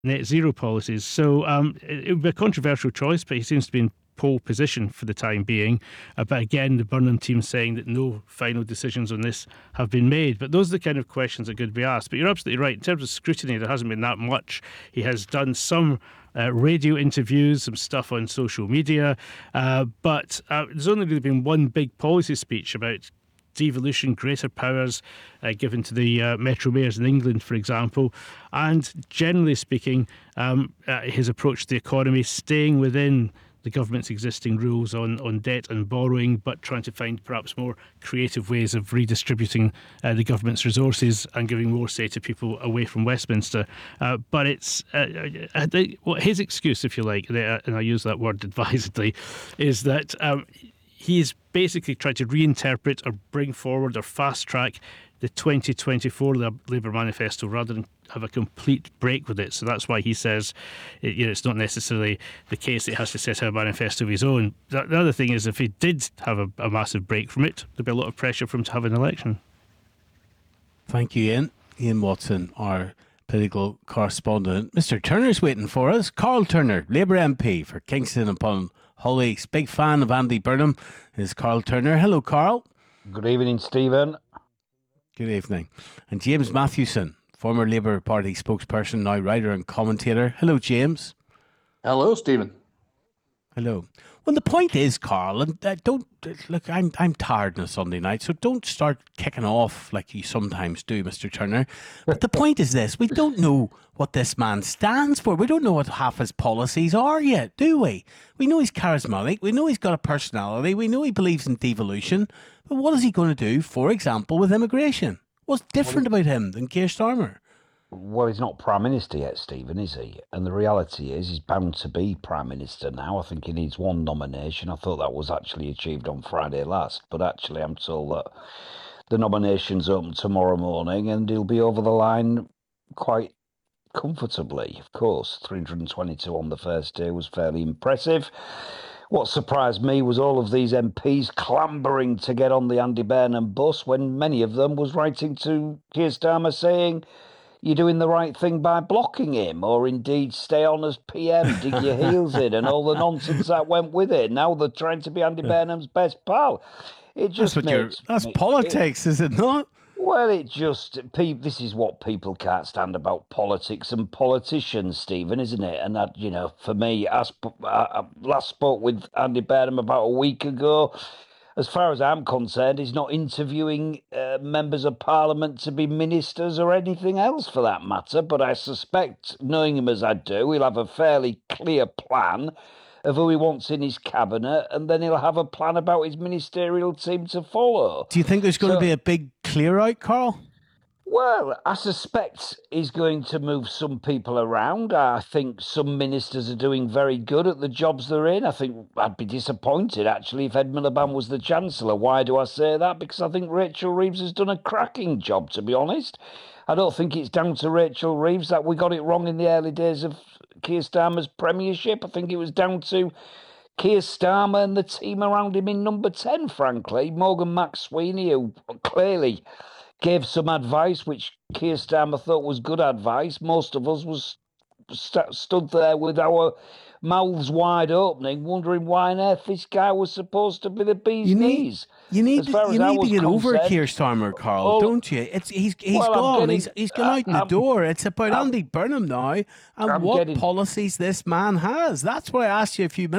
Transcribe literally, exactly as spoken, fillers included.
net zero policies. So um, it, it would be a controversial choice, but he seems to be in pole position for the time being. Uh, but again, the Burnham team saying that no final decisions on this have been made. But those are the kind of questions that could be asked. But you're absolutely right. In terms of scrutiny, there hasn't been that much. He has done some uh, radio interviews, some stuff on social media. Uh, but uh, there's only really been one big policy speech about devolution, greater powers uh, given to the uh, metro mayors in England, for example. And generally speaking, um, uh, his approach to the economy, staying within the government's existing rules on, on debt and borrowing, but trying to find perhaps more creative ways of redistributing uh, the government's resources and giving more say to people away from Westminster. Uh, but it's uh, uh, the, well, his excuse, if you like, and I use that word advisedly, is that um, he's basically tried to reinterpret or bring forward or fast track the twenty twenty-four Labour manifesto rather than have a complete break with it. So that's why he says it, you know, it's not necessarily the case that he has to set out a manifesto of his own. The, the other thing is, if he did have a, a massive break from it, there'd be a lot of pressure for him to have an election. Thank you, Ian. Ian Watson, our political correspondent. Mister Turner's waiting for us. Carl Turner, Labour M P for Kingston upon Hull East. Big fan of Andy Burnham is Carl Turner. Hello, Carl. Good evening, Stephen. Good evening. And James Mathewson, former Labour Party spokesperson, now writer and commentator. Hello, James. Hello, Stephen. Hello. Well, the point is, Carl, and uh, don't look. I'm I'm tired on a Sunday night, so don't start kicking off like you sometimes do, Mister Turner. But the point is this: we don't know what this man stands for. We don't know what half his policies are yet, do we? We know he's charismatic. We know he's got a personality. We know he believes in devolution. But what is he going to do, for example, with immigration? What's different about him than Keir Starmer? Well, he's not Prime Minister yet, Stephen, is he? And the reality is he's bound to be Prime Minister now. I think he needs one nomination. I thought that was actually achieved on Friday last. But actually, I'm told that the nomination's open tomorrow morning and he'll be over the line quite comfortably. Of course, three hundred twenty-two on the first day was fairly impressive. What surprised me was all of these M Ps clambering to get on the Andy Burnham bus when many of them was writing to Keir Starmer saying, you're doing the right thing by blocking him, or indeed stay on as P M, dig your heels in, and all the nonsense that went with it. Now they're trying to be Andy Burnham's best pal. It just that's makes... That's me, politics, it, is it not? Well, it just... This is what people can't stand about politics and politicians, Stephen, isn't it? And that, you know, for me, I, sp- I last spoke with Andy Burnham about a week ago. As far as I'm concerned, he's not interviewing uh, members of Parliament to be ministers or anything else for that matter. But I suspect, knowing him as I do, he'll have a fairly clear plan of who he wants in his cabinet, and then he'll have a plan about his ministerial team to follow. Do you think there's going so, to be a big clear out, Carl? Well, I suspect he's going to move some people around. I think some ministers are doing very good at the jobs they're in. I think I'd be disappointed, actually, if Ed Miliband was the Chancellor. Why do I say that? Because I think Rachel Reeves has done a cracking job, to be honest. I don't think it's down to Rachel Reeves that we got it wrong in the early days of Keir Starmer's premiership. I think it was down to Keir Starmer and the team around him in number ten, frankly. Morgan McSweeney, who clearly gave some advice, which Keir Starmer thought was good advice. Most of us was st- stood there with our mouths wide opening, wondering why on earth this guy was supposed to be the bee's you need, knees. You need, you need to get over Keir Starmer, Carl, well, don't you? It's he's he's well, gone. Getting, he's he's gone out uh, the door. It's about I'm, Andy Burnham now and I'm what getting, policies this man has. That's what I asked you a few minutes